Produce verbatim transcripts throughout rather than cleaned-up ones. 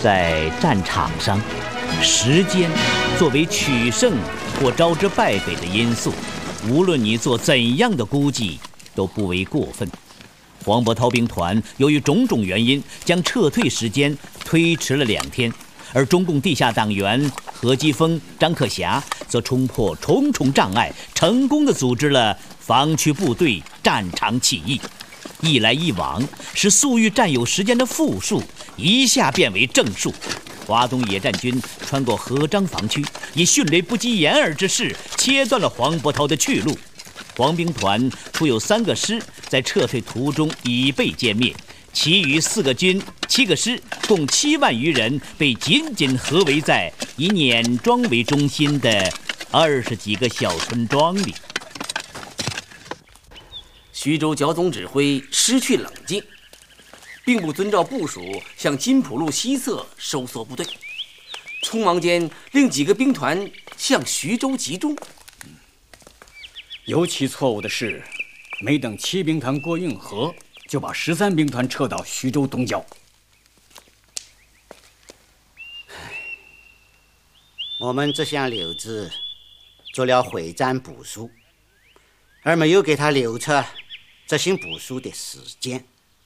在战场上，时间作为取胜或招致败北的因素，无论你做怎样的估计，都不为过分。黄伯韬兵团由于种种原因，将撤退时间推迟了两天，而中共地下党员何基沣、张克侠则冲破重重障碍，成功地组织了防区部队战场起义。一来一往，使粟裕占有时间的负数一下变为正数。华东野战军穿过合漳防区，以迅雷不及掩耳之势切断了黄伯韬的去路。黄兵团除有三个师在撤退途中已被歼灭，其余四个军、七个师，共七万余人被紧紧合围在以碾庄为中心的二十几个小村庄里。 徐州剿总指挥失去冷静，并不遵照部署向金浦路西侧收缩部队，匆忙间令几个兵团向徐州集中。 尤其错误的是，没等七兵团过运河，就把十三兵团撤到徐州东郊。 我们只向刘志做了会战部署，而没有给他留出执行部署的时间。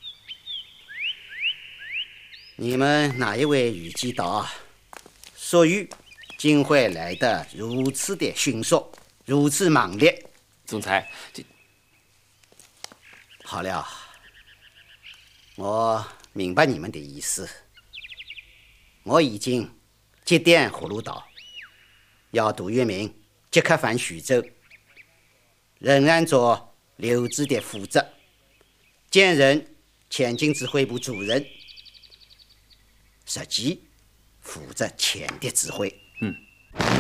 你们哪一位预计到粟裕竟会来得如此的迅速，如此猛烈？ 总裁，这好了，我明白你们的意思。我已经接电葫芦岛，要杜聿明即刻返徐州，仍按照刘志的负责，兼任前进指挥部主任，实际负责前的指挥。 嗯。